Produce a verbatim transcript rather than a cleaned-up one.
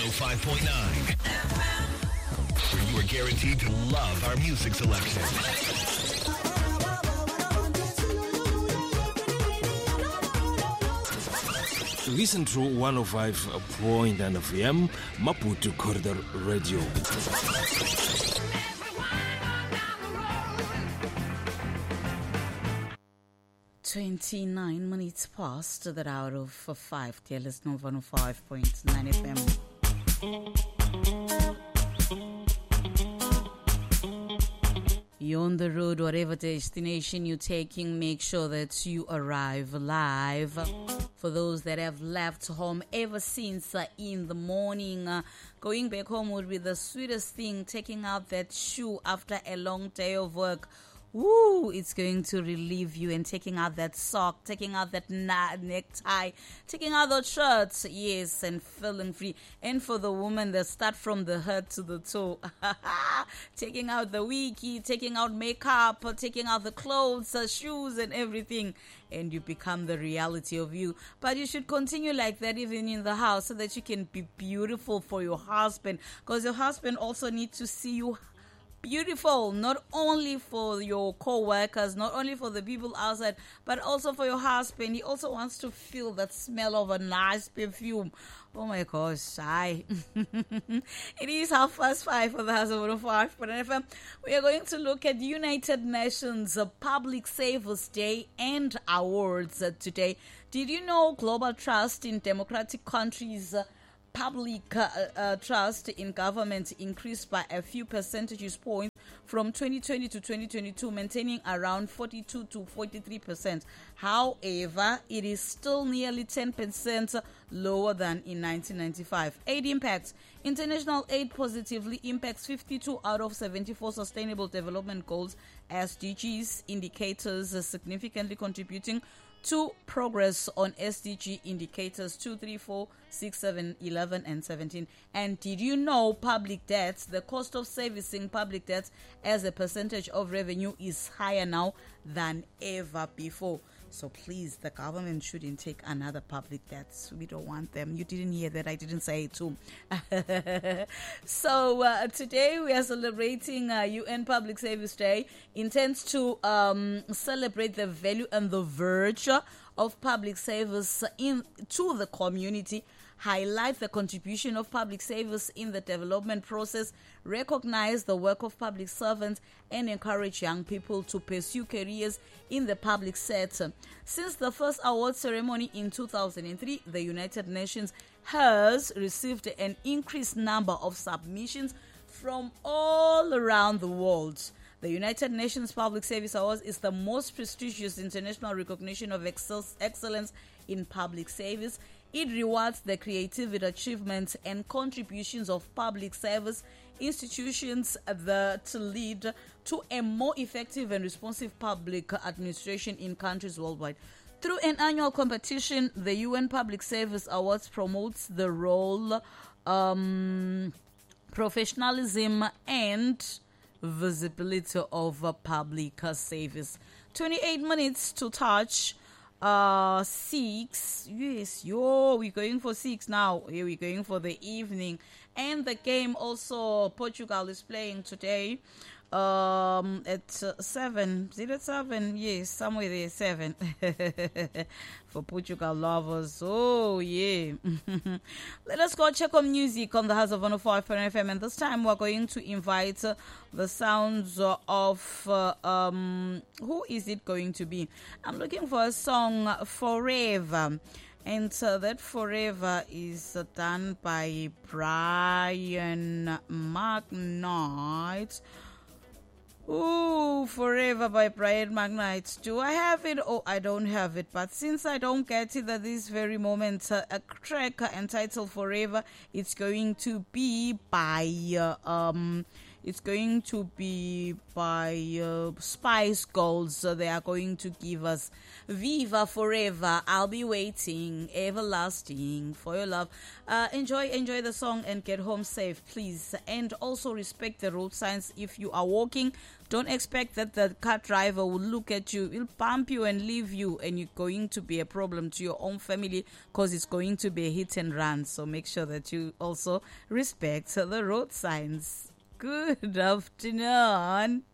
five point nine, where you are guaranteed to love our music selection. Listen to one oh five point nine F M, Maputo Corridor Radio. twenty-nine minutes past the hour of five. Dear listener, one oh five point nine F M. You're on the road, whatever destination you're taking, make sure that you arrive alive. For those that have left home ever since uh, in the morning, uh, going back home would be the sweetest thing, taking out that shoe after a long day of work. Woo, it's going to relieve you, and taking out that sock, taking out that na- necktie, taking out those shirts, yes, and feeling free. And for the woman that start from the head to the toe, taking out the wiki, taking out makeup, taking out the clothes, uh, shoes and everything, and you become the reality of you. But you should continue like that even in the house, so that you can be beautiful for your husband, because your husband also needs to see you beautiful, not only for your co-workers, not only for the people outside, but also for your husband. He also wants to feel that smell of a nice perfume. Oh my gosh, hi. It is half past five for the House of one oh five. But we are going to look at United Nations Public Service Day and awards today. Did you know global trust in democratic countries, uh, public uh, uh, trust in government increased by a few percentage points from twenty twenty to twenty twenty-two, maintaining around forty-two to forty-three percent. However, it is still nearly ten percent lower than in nineteen ninety-five. Aid impacts. International aid positively impacts fifty-two out of seventy-four Sustainable Development Goals, S D Gs, indicators uh, significantly contributing to progress on S D G indicators two, three, four, six, seven, eleven, and seventeen. And did you know public debts, the cost of servicing public debts as a percentage of revenue is higher now than ever before? So please, the government shouldn't take another public debts. We don't want them. You didn't hear that. I didn't say it too. So uh, today we are celebrating uh, U N Public Service Day. Intends to um, celebrate the value and the virtue of public service in to the community, highlight the contribution of public service in the development process, recognize the work of public servants, and encourage young people to pursue careers in the public sector. Since the first award ceremony in two thousand three, the United Nations has received an increased number of submissions from all around the world. The United Nations Public Service Awards is the most prestigious international recognition of excel- excellence in public service. It rewards the creativity, achievements, and contributions of public service institutions that lead to a more effective and responsive public administration in countries worldwide. Through an annual competition, the U N Public Service Awards promotes the role, um, professionalism, and visibility of uh, public uh, service. twenty-eight minutes to touch uh six. Yes, yo, we're going for six now. Here we're going for the evening. And the game also, Portugal is playing today um at uh, seven. Is it at seven? Yes, somewhere there, seven. For Portugal lovers. Oh yeah. Let us go check on music on the House of one oh five F M, and this time we're going to invite uh, the sounds uh, of uh, um who is it going to be? I'm looking for a song, Forever. And uh, that Forever is uh, done by Brian McKnight. Ooh, Forever by Brian McKnight. Do I have it? Oh, I don't have it. But since I don't get it at this very moment, uh, a track entitled Forever, it's going to be by uh, um It's going to be by uh, Spice Girls. So they are going to give us Viva Forever. I'll be waiting, everlasting for your love. Uh, enjoy, enjoy the song and get home safe, please. And also respect the road signs. If you are walking, don't expect that the car driver will look at you. He'll bump you and leave you, and you're going to be a problem to your own family because it's going to be a hit and run. So make sure that you also respect the road signs. Good afternoon.